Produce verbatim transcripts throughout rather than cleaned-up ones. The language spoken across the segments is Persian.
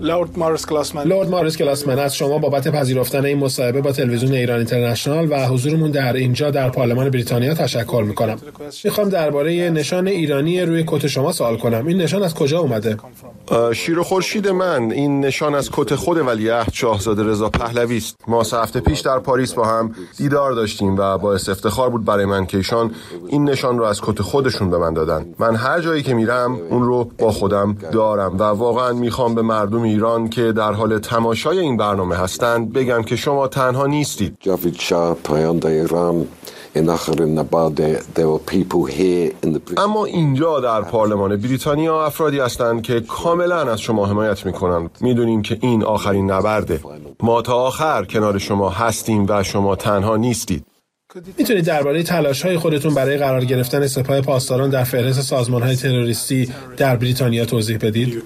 لورد ماریس گلاسمن. لورد ماریس گلاسمن، از شما بابت پذیرفتن این مصاحبه با تلویزیون ایران اینترنشنال و حضورمون در اینجا در پارلمان بریتانیا تشکر میکنم. میخوام درباره نشان ایرانی روی کت شما سوال کنم. این نشان از کجا اومده؟ شیر و خورشید من، این نشان از کت خود ولیعهد شاهزاده رضا پهلوی است. ما سه هفته پیش در پاریس با هم دیدار داشتیم و باعث افتخار بود برای من که ایشان این نشان رو از کت خودشون به من دادن. من هر جایی که میرم اون رو با خودم دارم و واقعا میخوام به مردم ایران که در حال تماشای این برنامه هستند بگم که شما تنها نیستید. جاوید شاه، پاینده ایران. اما اینجا در پارلمان بریتانیا افرادی هستند که کاملا از شما حمایت میکنند. میدونیم که این آخرین نبرده. ما تا آخر کنار شما هستیم و شما تنها نیستید. میتونید درباره تلاش‌های خودتون برای قرار گرفتن سپاه پاسداران در فهرست سازمان‌های تروریستی در بریتانیا توضیح بدید؟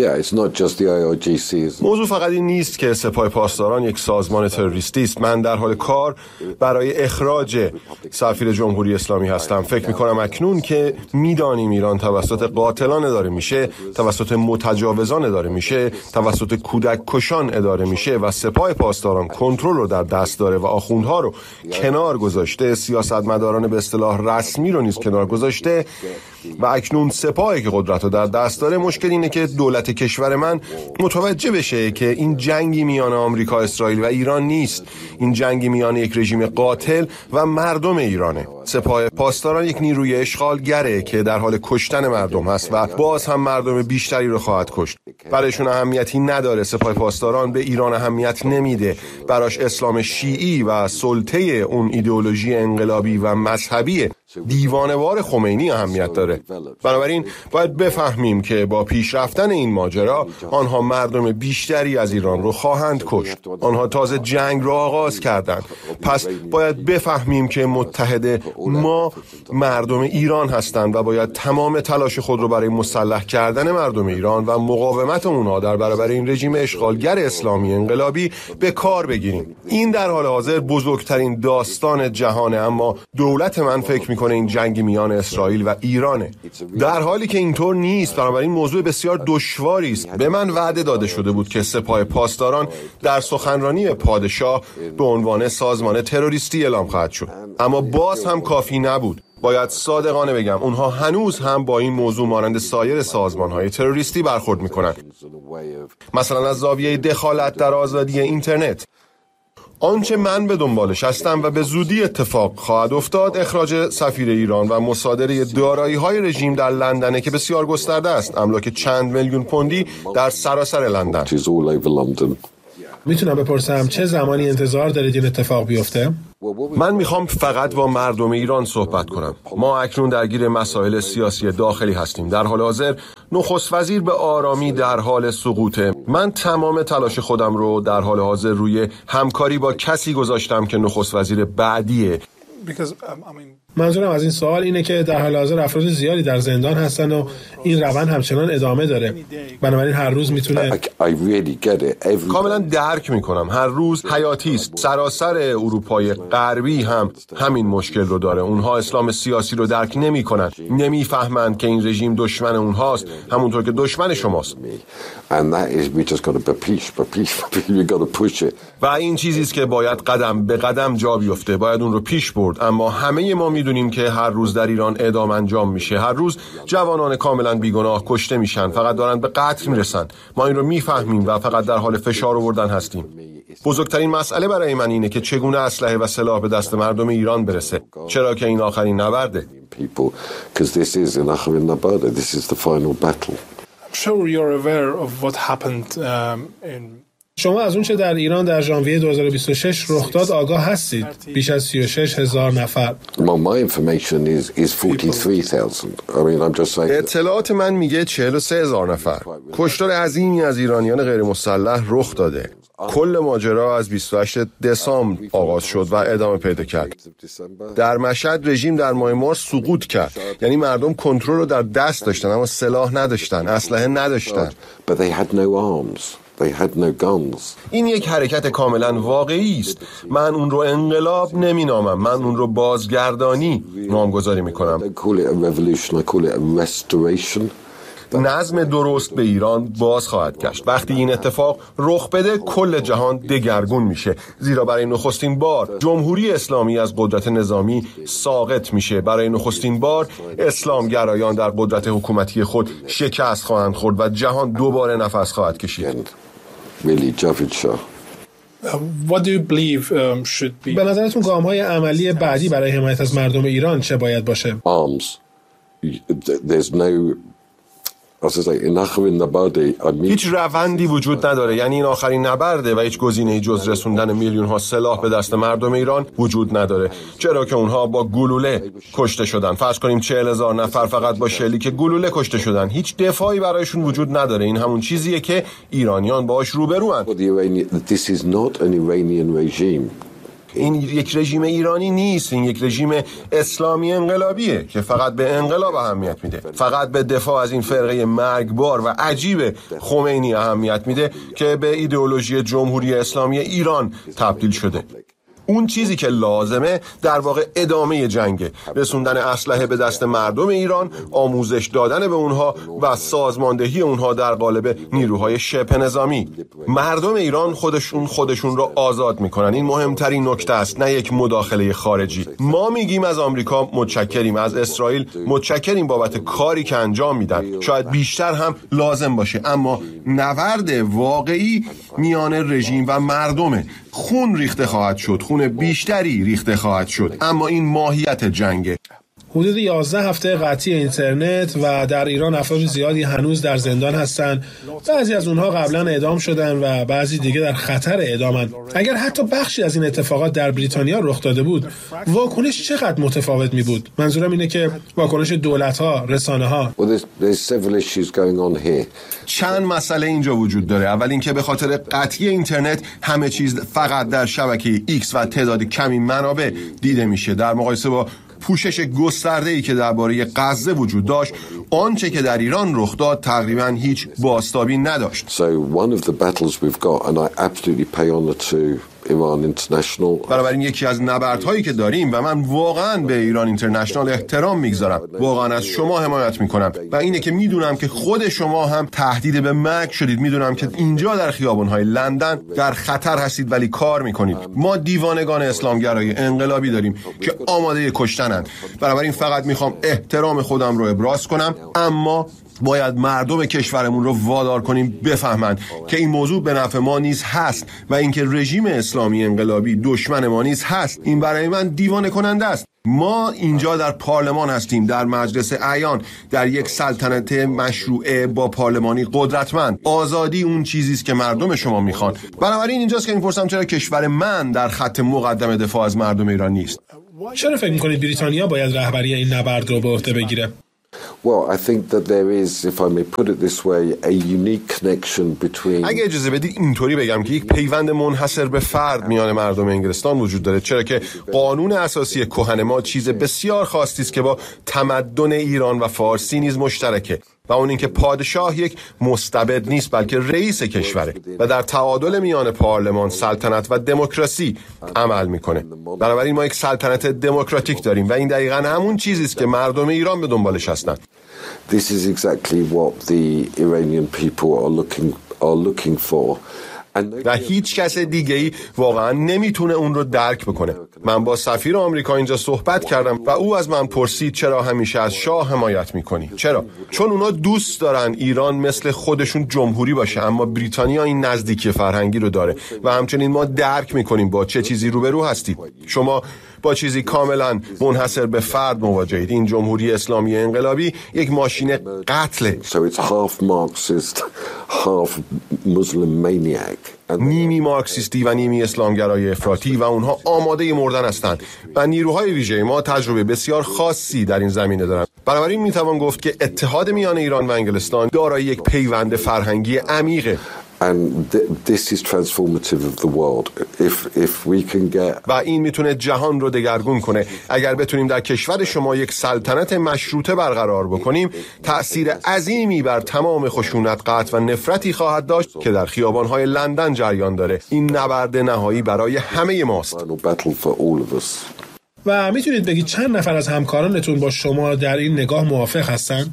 موضوع فقط این نیست که سپاه پاسداران یک سازمان تروریستی است. من در حال کار برای اخراج سفیر جمهوری اسلامی هستم. فکر می‌کنم اکنون که می‌دانیم ایران توسط قاتلان اداره میشه، توسط متجاوزان اداره میشه، توسط کودک کشان اداره میشه و سپاه پاسداران کنترل رو در دست داره و آخوندها رو کنار گذاشته، سیاستمداران به اصطلاح رسمی رو نیز کنار گذاشته و اکنون سپاهی که قدرت رو در دست داره. مشکل اینه که دولت کشور من متوجه بشه که این جنگی میان آمریکا، اسرائیل و ایران نیست. این جنگی میان یک رژیم قاتل و مردم ایرانه. سپاه پاسداران یک نیروی اشغالگره که در حال کشتن مردم هست و باز هم مردم بیشتری رو خواهد کشت. برایشون اهمیتی نداره. سپاه پاسداران به ایران اهمیت نمیده. براش اسلام شیعی و سلطه اون ایدئولوژی انقلابی و مذهبی دیوانه‌وار خمینی اهمیت داره. بنابراین باید بفهمیم که با پیشرفتن این ماجرا آنها مردم بیشتری از ایران رو خواهند کشت. آنها تازه جنگ رو آغاز کردند. پس باید بفهمیم که متحد ما مردم ایران هستند و باید تمام تلاش خود رو برای مسلح کردن مردم ایران و مقاومت اونها در برابر این رژیم اشغالگر اسلامی انقلابی به کار بگیریم. این در حال حاضر بزرگترین داستان جهانه، اما دولت من فکر میکنه این جنگ میان اسرائیل و ایرانه، در حالی که اینطور نیست. بنابراین موضوع بسیار دشواری است. به من وعده داده شده بود که سپاه پاسداران در سخنرانی پادشاه به عنوان سازمان تروریستی اعلام خواهد شد، اما باز هم کافی نبود. باید صادقانه بگم اونها هنوز هم با این موضوع مانند سایر سازمان‌های تروریستی برخورد میکنن، مثلا از زاویه دخالت در آزادی اینترنت. آنچه من به دنبالش هستم و به زودی اتفاق خواهد افتاد اخراج سفیر ایران و مصادره دارایی‌های رژیم در لندنه که بسیار گسترده است. املاک چند میلیون پوندی در سراسر لندن. میتونم بپرسم چه زمانی انتظار دارید این اتفاق بیفته؟ من میخوام فقط با مردم ایران صحبت کنم. ما اکنون درگیر مسائل سیاسی داخلی هستیم. در حال حاضر نخست وزیر به آرامی در حال سقوطه. من تمام تلاش خودم رو در حال حاضر روی همکاری با کسی گذاشتم که نخست وزیر بعدیه. منظورم از این سوال اینه که در حال حاضر افراد زیادی در زندان هستن و این روند همچنان ادامه داره. بنابراین هر روز میتونه کاملا درک میکنم. هر روز حیاتی است. سراسر اروپای غربی هم همین مشکل رو داره. اونها اسلام سیاسی رو درک نمیکنن. نمیفهمند که این رژیم دشمن اونهاست، همونطور که دشمن شماست. و این چیزی است که باید قدم به قدم جا بیفته. باید اون رو پیش برد. اما همه ما میدونیم که هر روز در ایران اعدام انجام میشه. هر روز جوانان کاملا بیگناه کشته میشن، فقط دارن به قتل میرسن. ما این رو میفهمیم و فقط در حال فشار آوردن هستیم. بزرگترین مسئله برای من اینه که چگونه اسلحه و سلاح به دست مردم ایران برسه، چرا که این آخرین نبرده. شما از اون چه در ایران در ژانویه دو هزار و بیست و شش رخ داد آگاه هستید. بیش از سی و شش هزار نفر. اطلاعات من میگه چهل و سه هزار نفر. کشتار عظیمی از ایرانیان غیر مسلح رخ داده. کل ماجرا از بیست و هشتم دسامبر آغاز شد و ادامه پیدا کرد. در مشهد رژیم در ماه مارس سقوط کرد. یعنی مردم کنترل رو در دست داشتن اما سلاح نداشتن، اسلحه نداشتن. این یک حرکت کاملا واقعی است. من اون رو انقلاب نمینامم، من اون رو بازگردانی نامگذاری میکنم. نظم درست به ایران باز خواهد گشت. وقتی این اتفاق رخ بده کل جهان دگرگون میشه، زیرا برای نخستین بار جمهوری اسلامی از قدرت نظامی ساقط میشه. برای نخستین بار اسلامگرایان در قدرت حکومتی خود شکست خواهند خورد و جهان دوباره نفس خواهد کشید. What do you believe um, should be? به نظرتون گام‌های عملی بعدی برای حمایت از مردم ایران چه باید باشه؟ Arms. There's no هیچ روندی وجود نداره، یعنی این آخرین نبرده و هیچ گزینه‌ای جز رسوندن میلیون ها سلاح به دست مردم ایران وجود نداره، چرا که اونها با گلوله کشته شدن. فرض کنیم چهل هزار نفر فقط با شلیک گلوله کشته شدن، هیچ دفاعی برایشون وجود نداره. این همون چیزیه که ایرانیان باهاش روبروان. این یک رژیم ایرانی نیست، این یک رژیم اسلامی انقلابیه که فقط به انقلاب اهمیت میده، فقط به دفاع از این فرقه مرگبار و عجیب خمینی اهمیت میده که به ایدئولوژی جمهوری اسلامی ایران تبدیل شده. اون چیزی که لازمه در واقع ادامه جنگه، رسوندن اسلحه به دست مردم ایران، آموزش دادن به اونها و سازماندهی اونها در قالب نیروهای شبه نظامی. مردم ایران خودشون خودشون رو آزاد میکنن، این مهمترین نکته است، نه یک مداخله خارجی. ما میگیم از آمریکا متشکریم، از اسرائیل متشکریم بابت کاری که انجام میدن، شاید بیشتر هم لازم باشه، اما نبرد واقعی میان رژیم و مردمه. خون ریخته خواهد شد، خون بیشتری ریخته خواهد شد، اما این ماهیت جنگه. حدود یازده هفته قطعی اینترنت و در ایران افراد زیادی هنوز در زندان هستند. بعضی از اونها قبلا اعدام شدن و بعضی دیگه در خطر اعدامن. اگر حتی بخشی از این اتفاقات در بریتانیا رخ داده بود، واکنش چقدر متفاوت می بود؟ منظورم اینه که واکنش دولت‌ها، رسانه‌ها. چند مسئله اینجا وجود داره. اول اینکه به خاطر قطعی اینترنت همه چیز فقط در شبکه ایکس و تعداد کمی منابع دیده میشه، در مقایسه با پوشش گسترده‌ای که درباره غزه وجود داشت. آنچه که در ایران رخ داد تقریباً هیچ بازتابی نداشت. So one of the battles we've got, and I absolutely pay honor to Iran International. بنابراین یکی از نبردهایی که داریم و من واقعاً به ایران اینترنشنال احترام میگذارم، واقعاً از شما حمایت میکنم و اینه که میدونم که خود شما هم تهدید به مرگ شدید، میدونم که اینجا در خیابان‌های لندن در خطر هستید ولی کار میکنید. ما دیوانگان اسلامگرای انقلابی داریم که آماده کشتنند، بنابراین فقط میخوام احترام خودم رو ابراز کنم، اما باید مردم کشورمون رو وادار کنیم بفهمند که این موضوع به نفع ما نیز هست و اینکه رژیم اسلامی انقلابی دشمن ما نیز هست. این برای من دیوانه کننده است. ما اینجا در پارلمان هستیم، در مجلس اعیان، در یک سلطنت مشروعه با پارلمانی قدرتمند. آزادی اون چیزی است که مردم شما میخوان. بنابراین اینجاست که میپرسم چرا کشور من در خط مقدم دفاع از مردم ایران نیست؟ چرا فکر میکنید بریتانیا باید رهبری این نبرد رو به عهده بگیره؟ Well, I think that there is, if I may put it this way, a unique connection between. اگه اجازه بدید اینطوری بگم که یک پیوند منحصر به فرد میان مردم انگلستان وجود داره، چرا که قانون اساسی کهن ما چیز بسیار خاصی است که با تمدن ایران و فارسی نیز مشترکه، و اون اینکه پادشاه یک مستبد نیست بلکه رئیس کشوره و در تعادل میان پارلمان، سلطنت و دموکراسی عمل میکنه. بنابراین ما یک سلطنت دموکراتیک داریم و این دقیقاً همون چیزی است که مردم ایران به دنبالش هستند. This is exactly what the Iranian people are looking are looking for. و هیچ کس دیگه‌ای واقعا نمیتونه اون رو درک بکنه. من با سفیر آمریکا اینجا صحبت کردم و او از من پرسید چرا همیشه از شاه حمایت میکنی؟ چرا؟ چون اونا دوست دارن ایران مثل خودشون جمهوری باشه، اما بریتانیا این نزدیکی فرهنگی رو داره و همچنین ما درک میکنیم با چه چیزی روبرو هستید. شما با چیزی کاملا منحصر به فرد مواجهید. این جمهوری اسلامی انقلابی یک ماشین قتله. So it's half Marxist, half Muslim maniac. نیمی مارکسیستی و نیمی اسلامگرای افراطی و اونها آماده مردن هستند و نیروهای ویژه ما تجربه بسیار خاصی در این زمینه دارند. بنابراین میتوان گفت که اتحاد میان ایران و انگلستان دارای یک پیوند فرهنگی عمیقه. And th- this is transformative of the world. If if we can get و این میتونه جهان رو دگرگون کنه. اگر بتونیم در کشور شما یک سلطنت مشروطه برقرار بکنیم، تأثیر عظیمی بر تمام خشونت، قتل و نفرتی خواهد داشت که در خیابان‌های لندن جریان داره. این نبرد نهایی برای همه ماست. battle for all of us. و میتونید بگید چند نفر از همکارانتون با شما در این نگاه موافق هستن؟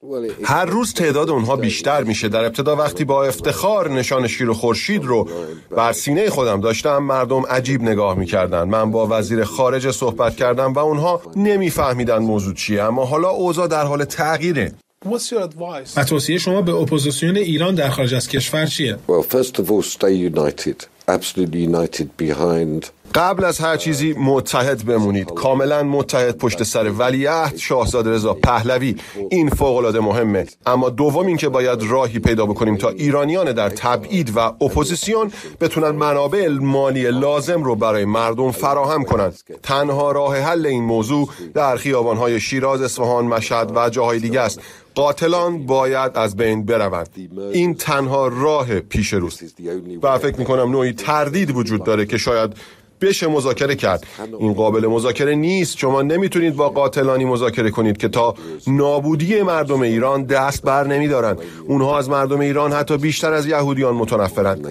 هر روز تعداد اونها بیشتر میشه. در ابتدا وقتی با افتخار نشان شیر و خورشید رو بر سینه خودم داشتم، مردم عجیب نگاه میکردن. من با وزیر خارجه صحبت کردم و اونها نمیفهمیدن موضوع چیه، اما حالا اوضاع در حال تغییره. و توصیه شما به اپوزیسیون ایران در خارج از کشور چیه؟ Well, first of all, stay united, absolutely united behind. قبل از هر چیزی متحد بمونید، کاملا متحد پشت سر ولیعهد شاهزاده رضا پهلوی. این فوق‌العاده مهمه. اما دوم این که باید راهی پیدا بکنیم تا ایرانیان در تبعید و اپوزیسیون بتونن منابع مالی لازم رو برای مردم فراهم کنند. تنها راه حل این موضوع در خیابان‌های شیراز، اصفهان، مشهد و جاهای دیگه است. قاتلان باید از بین بروند. این تنها راه پیش روست و فکر می‌کنم نوعی تردید وجود داره که شاید بشه مذاکره کرد. این قابل مذاکره نیست. شما نمیتونید با قاتلانی مذاکره کنید که تا نابودی مردم ایران دست بر نمیدارن. اونها از مردم ایران حتی بیشتر از یهودیان متنفرند.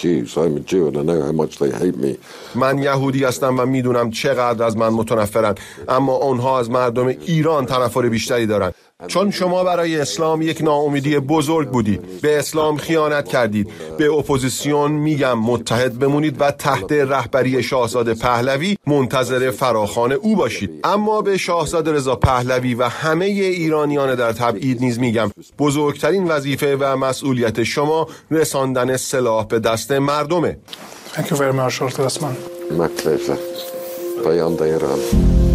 من یهودی هستم و میدونم چقدر از من متنفرند، اما اونها از مردم ایران تنفر بیشتری دارن. چون شما برای اسلام یک ناامیدی بزرگ بودید، به اسلام خیانت کردید. به اپوزیسیون میگم متحد بمونید و تحت رهبری شاهزاده پهلوی منتظر فراخوان او باشید. اما به شاهزاده رضا پهلوی و همه ایرانیان در تبعید نیز میگم بزرگترین وظیفه و مسئولیت شما رساندن سلاح به دست مردمه. Thank you very much, Lord Osman. My pleasure. Payanda Iran.